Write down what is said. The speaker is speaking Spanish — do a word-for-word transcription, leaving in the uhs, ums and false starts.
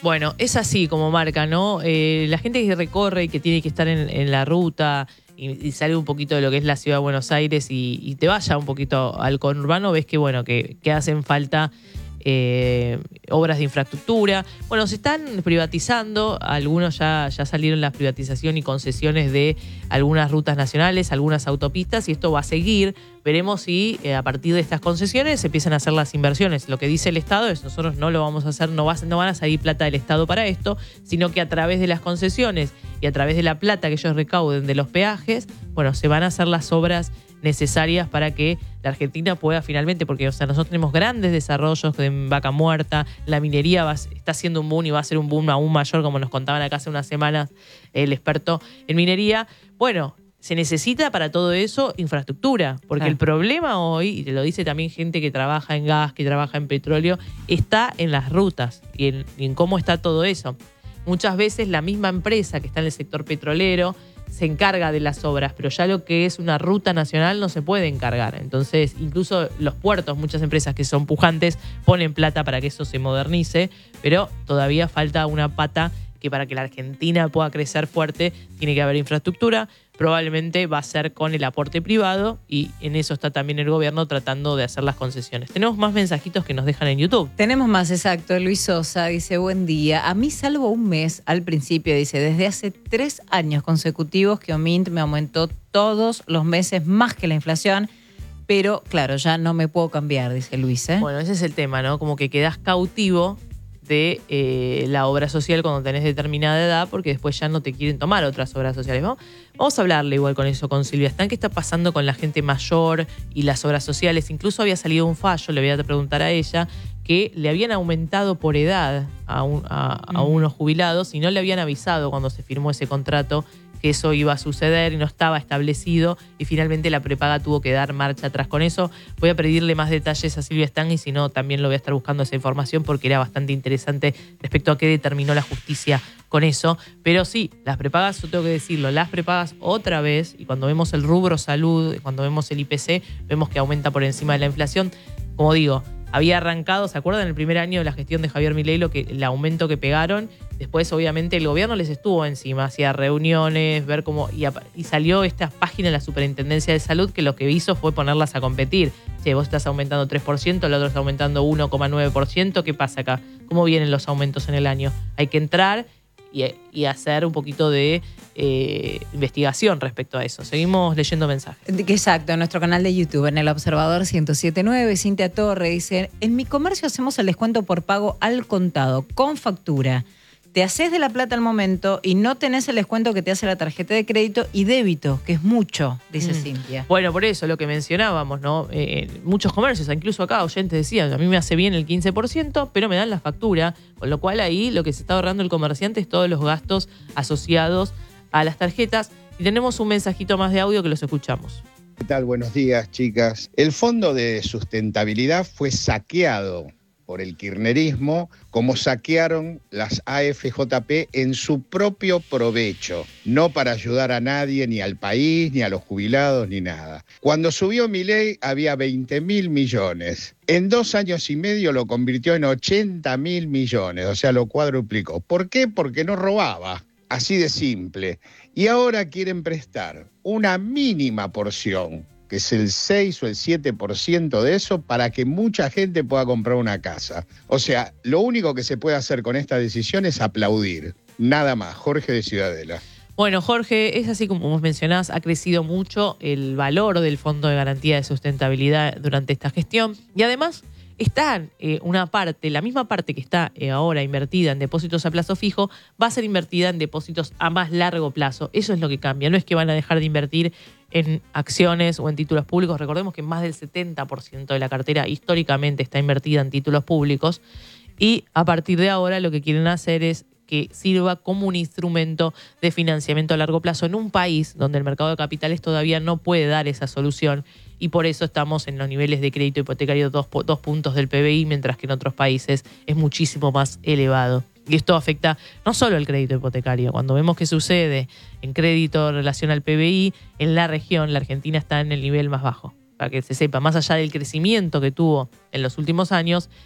Bueno, es así como marca, ¿no? Eh, la gente que recorre y que tiene que estar en, en la ruta y, y sale un poquito de lo que es la ciudad de Buenos Aires y, y te vaya un poquito al conurbano, ves que, bueno, que, que hacen falta eh, obras de infraestructura. Bueno, se están privatizando, algunos ya, ya salieron la privatización y concesiones de algunas rutas nacionales, algunas autopistas, y esto va a seguir. Veremos si eh, a partir de estas concesiones se empiezan a hacer las inversiones. Lo que dice el Estado es nosotros no lo vamos a hacer, no, va, no van a salir plata del Estado para esto, sino que a través de las concesiones y a través de la plata que ellos recauden de los peajes, bueno, se van a hacer las obras necesarias para que la Argentina pueda finalmente, porque o sea, nosotros tenemos grandes desarrollos en Vaca Muerta, la minería va, está haciendo un boom y va a ser un boom aún mayor, como nos contaban acá hace unas semanas el experto en minería. Bueno, se necesita para todo eso infraestructura, porque ah. el problema hoy, y te lo dice también gente que trabaja en gas, que trabaja en petróleo, está en las rutas y en, y en cómo está todo eso. Muchas veces la misma empresa que está en el sector petrolero se encarga de las obras, pero ya lo que es una ruta nacional no se puede encargar. Entonces, incluso los puertos, muchas empresas que son pujantes, ponen plata para que eso se modernice, pero todavía falta una pata que para que la Argentina pueda crecer fuerte tiene que haber infraestructura. Probablemente va a ser con el aporte privado y en eso está también el gobierno tratando de hacer las concesiones. Tenemos más mensajitos que nos dejan en YouTube. Tenemos más, exacto. Luis Sosa dice, buen día. A mí salvo un mes al principio, dice, desde hace tres años consecutivos que Omint me aumentó todos los meses más que la inflación, pero claro, ya no me puedo cambiar, dice Luis. ¿eh? Bueno, ese es el tema, ¿no? Como que quedás cautivo de eh, la obra social cuando tenés determinada edad, porque después ya no te quieren tomar otras obras sociales. ¿no? Vamos a hablarle igual con eso con Silvia Stán. ¿Qué está pasando con la gente mayor y las obras sociales? Incluso había salido un fallo, le voy a preguntar a ella, que le habían aumentado por edad a, un, a, a unos jubilados y no le habían avisado cuando se firmó ese contrato que eso iba a suceder y no estaba establecido y finalmente la prepaga tuvo que dar marcha atrás con eso. Voy a pedirle más detalles a Silvia Stán y si no también lo voy a estar buscando esa información porque era bastante interesante respecto a qué determinó la justicia con eso. Pero sí, las prepagas, yo tengo que decirlo, las prepagas otra vez, y cuando vemos el rubro salud, cuando vemos el I P C, vemos que aumenta por encima de la inflación. Como digo, había arrancado, ¿se acuerdan? El primer año de la gestión de Javier Milei, lo que, el aumento que pegaron. Después, obviamente, el gobierno les estuvo encima, hacía reuniones, ver cómo... Y, y salió esta página de la Superintendencia de Salud que lo que hizo fue ponerlas a competir. Che, vos estás aumentando tres por ciento, el otro está aumentando uno coma nueve por ciento. ¿Qué pasa acá? ¿Cómo vienen los aumentos en el año? Hay que entrar y, y hacer un poquito de eh, investigación respecto a eso. Seguimos leyendo mensajes. Exacto, en nuestro canal de YouTube, en El Observador ciento siete punto nueve, Cintia Torre dice, en mi comercio hacemos el descuento por pago al contado, con factura. Te haces de la plata al momento y no tenés el descuento que te hace la tarjeta de crédito y débito, que es mucho, dice mm. Cintia. Bueno, por eso lo que mencionábamos, ¿no? Eh, muchos comercios, incluso acá oyentes decían, a mí me hace bien el quince por ciento, pero me dan la factura, con lo cual ahí lo que se está ahorrando el comerciante es todos los gastos asociados a las tarjetas. Y tenemos un mensajito más de audio que los escuchamos. ¿Qué tal? Buenos días, chicas. El Fondo de Sustentabilidad fue saqueado por el kirchnerismo, como saquearon las A F J P en su propio provecho, no para ayudar a nadie, ni al país, ni a los jubilados, ni nada. Cuando subió Milei había veinte mil millones. En dos años y medio lo convirtió en ochenta mil millones, o sea, lo cuadruplicó. ¿Por qué? Porque no robaba. Así de simple. Y ahora quieren prestar una mínima porción, que es el seis o el siete por ciento de eso, para que mucha gente pueda comprar una casa. O sea, lo único que se puede hacer con esta decisión es aplaudir. Nada más. Jorge de Ciudadela. Bueno, Jorge, es así como vos mencionás, ha crecido mucho el valor del Fondo de Garantía de Sustentabilidad durante esta gestión y además está eh, una parte, la misma parte que está eh, ahora invertida en depósitos a plazo fijo, va a ser invertida en depósitos a más largo plazo. Eso es lo que cambia. No es que van a dejar de invertir en acciones o en títulos públicos. Recordemos que más del setenta por ciento de la cartera históricamente está invertida en títulos públicos y a partir de ahora lo que quieren hacer es que sirva como un instrumento de financiamiento a largo plazo en un país donde el mercado de capitales todavía no puede dar esa solución y por eso estamos en los niveles de crédito hipotecario dos, dos puntos del P B I, mientras que en otros países es muchísimo más elevado. Y esto afecta no solo al crédito hipotecario. Cuando vemos que sucede en crédito en relación al P B I, en la región, la Argentina está en el nivel más bajo. Para que se sepa, más allá del crecimiento que tuvo en los últimos años,